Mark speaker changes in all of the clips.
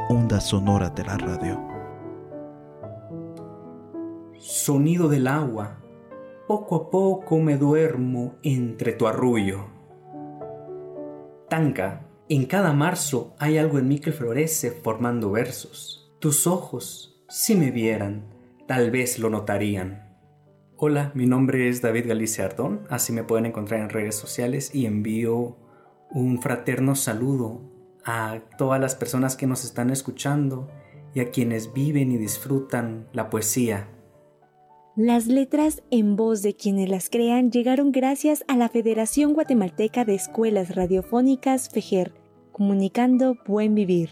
Speaker 1: ondas sonoras de la radio.
Speaker 2: Sonido del agua, poco a poco me duermo entre tu arrullo. Tanca, en cada marzo hay algo en mí que florece formando versos. Tus ojos, si me vieran, tal vez lo notarían. Hola, mi nombre es David Galicia Ardón, así me pueden encontrar en redes sociales y envío un fraterno saludo a todas las personas que nos están escuchando y a quienes viven y disfrutan la poesía.
Speaker 3: Las letras en voz de quienes las crean llegaron gracias a la Federación Guatemalteca de Escuelas Radiofónicas FEGER, comunicando buen vivir.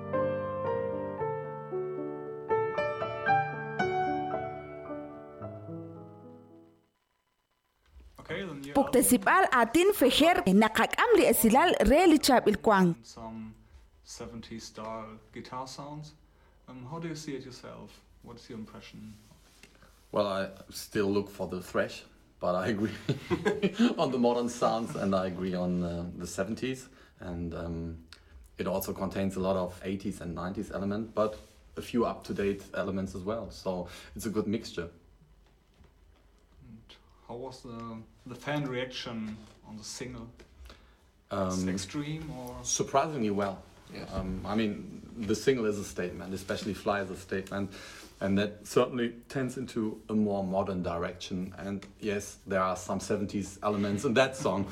Speaker 4: Puktesipal atin feher nakakam li esilal relichab ilkwang.
Speaker 5: Some 70s style guitar sounds. How do you see it yourself? What's your impression?
Speaker 6: Well, I still look for the thrash, but I agree on the modern sounds, and I agree on the 70s. And it also contains a lot of 80s and 90s elements, but a few up-to-date elements as well. So it's a good mixture.
Speaker 5: How was the fan reaction on the single? Is it extreme or?
Speaker 6: Surprisingly well. Yes. I mean, the single is a statement, especially Fly is a statement, and that certainly tends into a more modern direction. And yes, there are some 70s elements in that song,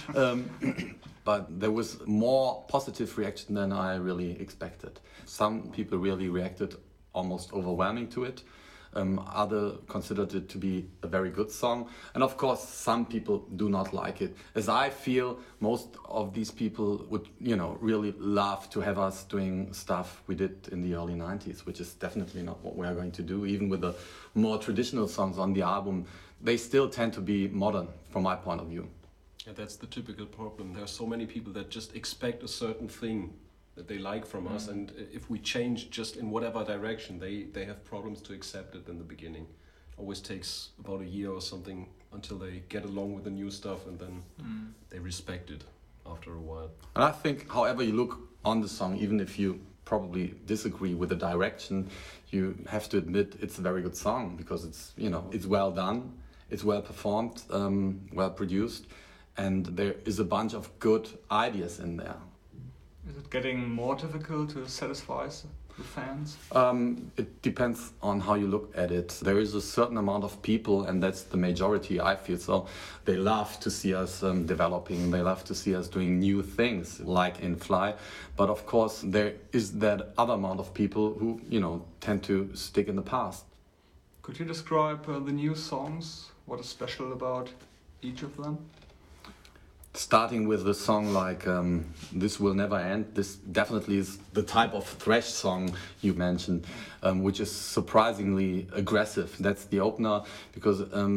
Speaker 6: but there was more positive reaction than I really expected. Some people really reacted almost overwhelming to it. Others considered it to be a very good song. And of course, some people do not like it. As I feel, most of these people would, really love to have us doing stuff we did in the early 90s, which is definitely not what we are going to do. Even with the more traditional songs on the album, they still tend to be modern, from my point of view.
Speaker 7: Yeah, that's the typical problem. There are so many people that just expect a certain thing that they like from us, and if we change just in whatever direction, they have problems to accept it in the beginning. Always takes about a year or something until they get along with the new stuff, and then they respect it after a while.
Speaker 6: And I think however you look on the song, even if you probably disagree with the direction, you have to admit it's a very good song, because it's it's well done, it's well performed, well produced, and there is a bunch of good ideas in there.
Speaker 5: Is it getting more difficult to satisfy the fans?
Speaker 6: It depends on how you look at it. There is a certain amount of people, and that's the majority, I feel. So they love to see us developing. They love to see us doing new things, like in Fly. But of course, there is that other amount of people who, tend to stick in the past.
Speaker 5: Could you describe the new songs? What is special about each of them?
Speaker 6: Starting with a song like This Will Never End, this definitely is the type of thrash song you mentioned, which is surprisingly aggressive. That's the opener, because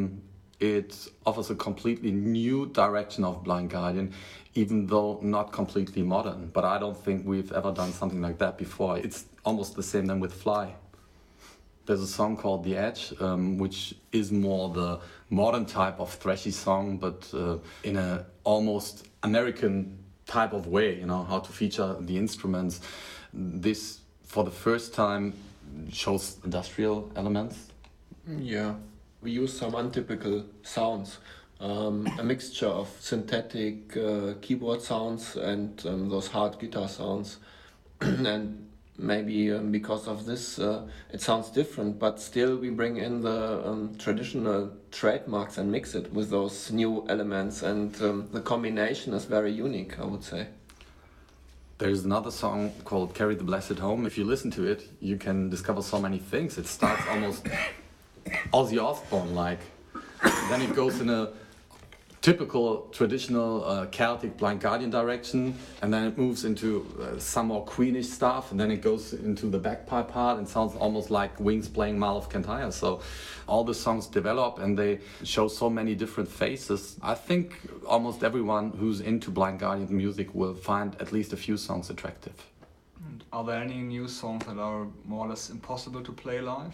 Speaker 6: it offers a completely new direction of Blind Guardian, even though not completely modern. But I don't think we've ever done something like that before. It's almost the same then with Fly. There's a song called The Edge, which is more the modern type of thrashy song, but in a almost American type of way, how to feature the instruments. This, for the first time, shows industrial elements.
Speaker 8: Yeah, we use some untypical sounds. A mixture of synthetic keyboard sounds and those hard guitar sounds. And maybe because of this it sounds different, but still we bring in the traditional trademarks and mix it with those new elements, and the combination is very unique, I would say.
Speaker 6: There's another song called Carry the Blessed Home. If you listen to it, you can discover so many things. It starts almost Ozzy Osbourne-like. Then it goes in a typical traditional Celtic Blind Guardian direction, and then it moves into some more Queenish stuff, and then it goes into the bagpipe part and sounds almost like Wings playing Mal of Kintyre. So all the songs develop and they show so many different faces. I think almost everyone who's into Blind Guardian music will find at least a few songs attractive.
Speaker 5: And are there any new songs that are more or less impossible to play live?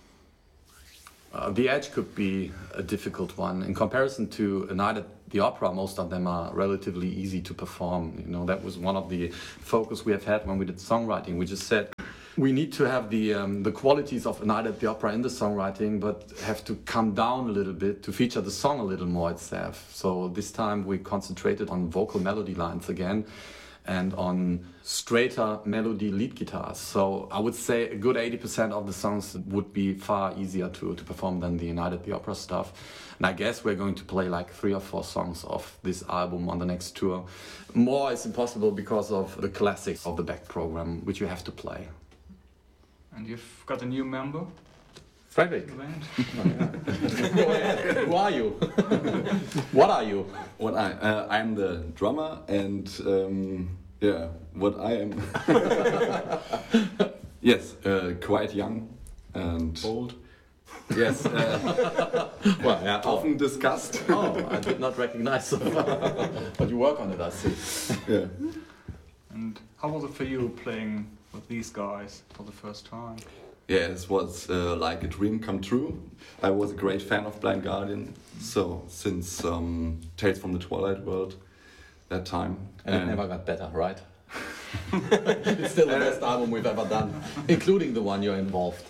Speaker 6: The Edge could be a difficult one. In comparison to A Night at the Opera, most of them are relatively easy to perform. That was one of the focus we have had when we did songwriting. We just said, We need to have the qualities of A Night at the Opera in the songwriting, but have to come down a little bit to feature the song a little more itself. So this time we concentrated on vocal melody lines again and on straighter melody lead guitars. So I would say a good 80% of the songs would be far easier to perform than the A Night at the Opera stuff. And I guess we're going to play like 3 or 4 songs of this album on the next tour. More is impossible because of the classics of the back program, which you have to play.
Speaker 5: And you've got a new member?
Speaker 6: Frederick.
Speaker 5: in the band?
Speaker 6: Go ahead. Who are you? What are you?
Speaker 9: What I'm the drummer, and what I am. Yes, quite young and
Speaker 7: Bold.
Speaker 9: Yes,
Speaker 6: Well, yeah.
Speaker 9: often discussed.
Speaker 6: Oh, I did not recognize so far. But you work on it, I see.
Speaker 9: Yeah.
Speaker 5: And how was it for you playing with these guys for the first time?
Speaker 9: Yeah, it was like a dream come true. I was a great fan of Blind Guardian, so since Tales from the Twilight World, that time.
Speaker 6: And it never got better, right? It's still the best album we've ever done, including the one you're involved.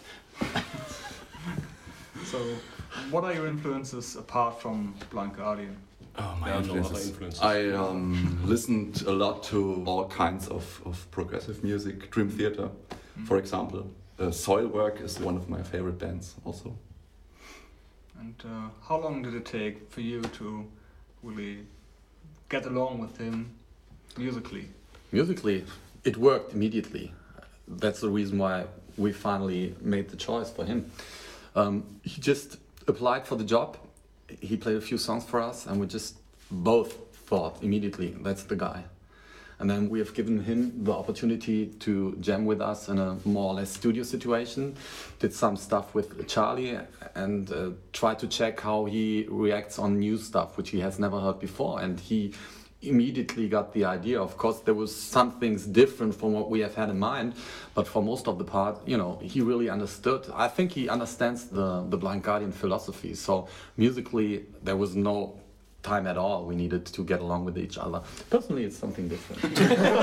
Speaker 5: So, what are your influences apart from Blind Guardian?
Speaker 9: Oh, my
Speaker 7: There are no other
Speaker 9: influences.
Speaker 7: influences.
Speaker 9: I listened a lot to all kinds of progressive music, Dream Theater, for example. Soilwork is one of my favorite bands also.
Speaker 5: And how long did it take for you to really get along with him musically?
Speaker 6: Musically, it worked immediately. That's the reason why we finally made the choice for him. He just applied for the job. He played a few songs for us, and we just both thought immediately, that's the guy. And then we have given him the opportunity to jam with us in a more or less studio situation. Did some stuff with Charlie and tried to check how he reacts on new stuff, which he has never heard before. And he immediately got the idea. Of course, there was some things different from what we have had in mind, but for most of the part, you know, he really understood. I think he understands the Blind Guardian philosophy. So musically, there was no time at all we needed to get along with each other. Personally, it's something different.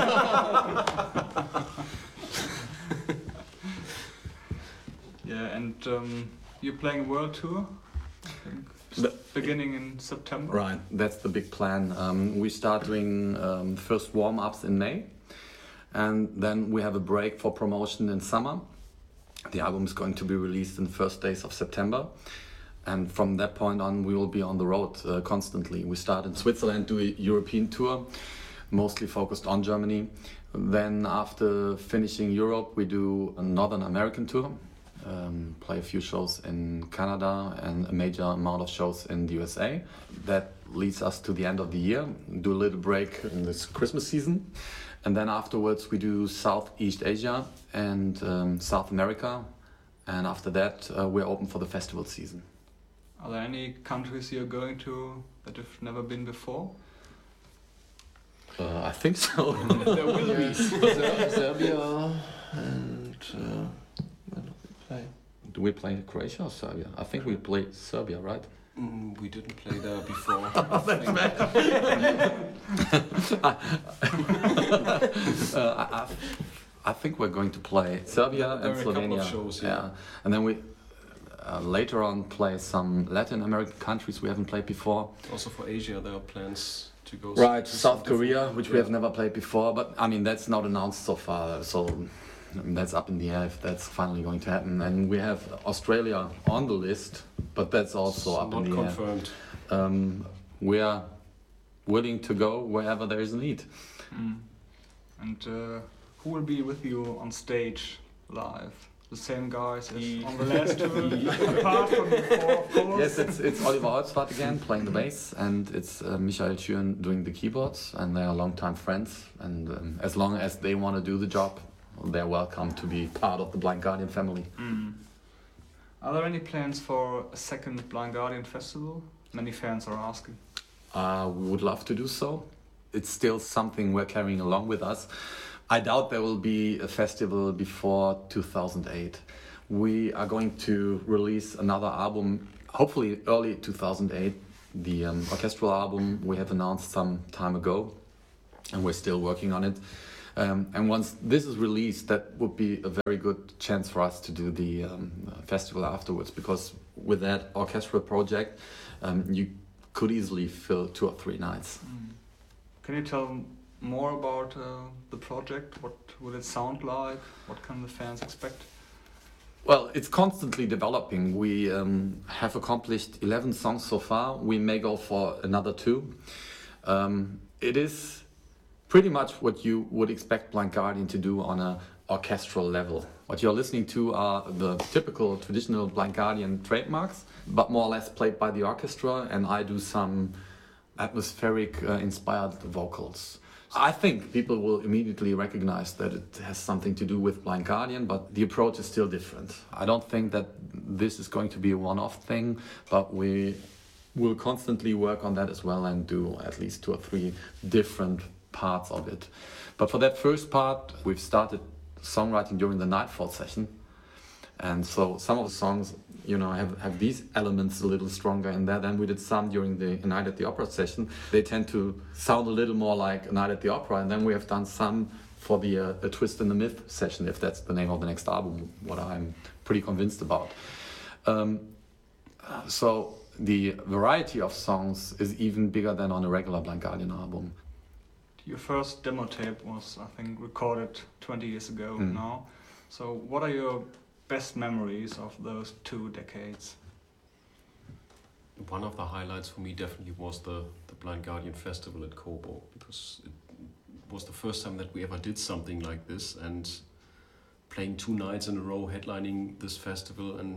Speaker 5: Yeah, and you're playing a world tour? I think beginning in September?
Speaker 6: Right, that's the big plan. We start doing first warm-ups in May, and then we have a break for promotion in summer. The album is going to be released in the first days of September. And from that point on, we will be on the road constantly. We start in Switzerland, do a European tour, mostly focused on Germany. Then after finishing Europe, we do a Northern American tour, play a few shows in Canada and a major amount of shows in the USA. That leads us to the end of the year, do a little break in this Christmas season. And then afterwards, we do Southeast Asia and South America. And after that, we're open for the festival season.
Speaker 5: Are there any countries you're going to that you've never been before?
Speaker 6: I think so.
Speaker 8: There will be. Serbia and where do we play?
Speaker 6: Do we play Croatia or Serbia? I think we play Serbia, right?
Speaker 7: We didn't play there before.
Speaker 6: I think we're going to play Serbia
Speaker 7: There
Speaker 6: and
Speaker 7: are a couple of
Speaker 6: Slovenia.
Speaker 7: shows, yeah.
Speaker 6: And then we later on play some Latin American countries we haven't played before.
Speaker 7: Also for Asia, there are plans to go.
Speaker 6: Right,
Speaker 7: to
Speaker 6: South
Speaker 7: some
Speaker 6: Korea,
Speaker 7: different-
Speaker 6: which we have never played before, but I mean that's not announced so far, so that's up in the air if that's finally going to happen. And we have Australia on the list, but that's also up
Speaker 7: Not
Speaker 6: in the air.
Speaker 7: confirmed.
Speaker 6: We are willing to go wherever there is a need.
Speaker 5: And who will be with you on stage live? The same guys as on the last tour, apart from before, of course.
Speaker 6: Yes, it's Oliver Holzwarth again playing the bass, and it's Michael Schüren doing the keyboards, and they are longtime friends. And as long as they want to do the job, they're welcome to be part of the Blind Guardian family.
Speaker 5: Are there any plans for a second Blind Guardian festival? Many fans are asking.
Speaker 6: We would love to do so. It's still something we're carrying along with us. I doubt there will be a festival before 2008. We are going to release another album, hopefully early 2008. The orchestral album we have announced some time ago, and we're still working on it. And once this is released, that would be a very good chance for us to do the festival afterwards, because with that orchestral project, you could easily fill 2 or 3 nights.
Speaker 5: Can you tell more about the project? What will it sound like? What can the fans expect?
Speaker 6: Well, it's constantly developing. We have accomplished 11 songs so far. We may go for another 2. It is pretty much what you would expect Blind Guardian to do on an orchestral level. What you're listening to are the typical traditional Blind Guardian trademarks, but more or less played by the orchestra, and I do some atmospheric inspired vocals. I think people will immediately recognize that it has something to do with Blind Guardian, but the approach is still different. I don't think that this is going to be a one-off thing, but we will constantly work on that as well and do at least 2 or 3 different parts of it. But for that first part, we've started songwriting during the Nightfall session. And so some of the songs, have these elements a little stronger in there. Then we did some during the Night at the Opera session. They tend to sound a little more like a Night at the Opera. And then we have done some for the A Twist in the Myth session, if that's the name of the next album, what I'm pretty convinced about. So the variety of songs is even bigger than on a regular Blind Guardian album.
Speaker 5: Your first demo tape was, I think, recorded 20 years ago now. So what are your best memories of those 2 decades?
Speaker 7: One of the highlights for me definitely was the Blind Guardian Festival at Coburg, because it was the first time that we ever did something like this, and playing 2 nights in a row, headlining this festival, and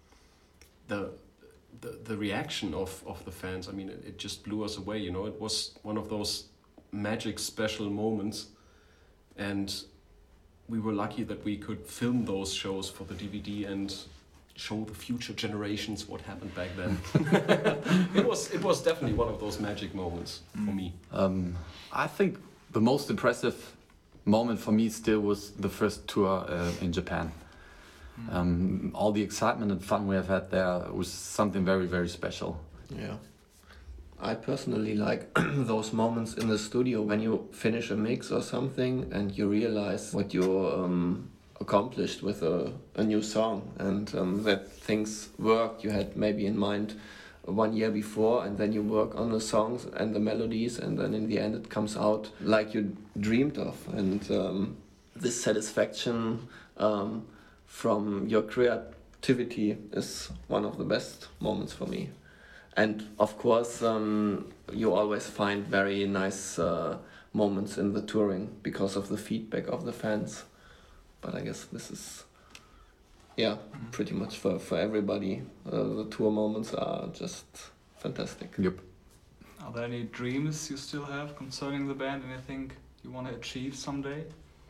Speaker 7: the reaction of the fans, I mean, it just blew us away. It was one of those magic special moments, and we were lucky that we could film those shows for the DVD and show the future generations what happened back then. It was definitely one of those magic moments for me.
Speaker 6: I think the most impressive moment for me still was the first tour in Japan. All the excitement and fun we have had there was something very, very special.
Speaker 8: Yeah. I personally like those moments in the studio when you finish a mix or something and you realize what you accomplished with a new song, and that things work you had maybe in mind 1 year before, and then you work on the songs and the melodies, and then in the end it comes out like you dreamed of. And this satisfaction from your creativity is one of the best moments for me. And of course, you always find very nice moments in the touring because of the feedback of the fans. But I guess this is, pretty much for everybody. The tour moments are just fantastic.
Speaker 6: Yep.
Speaker 5: Are there any dreams you still have concerning the band? Anything you want to achieve someday?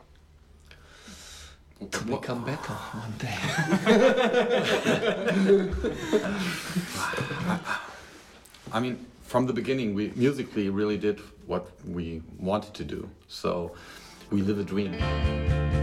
Speaker 8: To become better one day.
Speaker 6: I mean, from the beginning, we musically really did what we wanted to do. So we live a dream.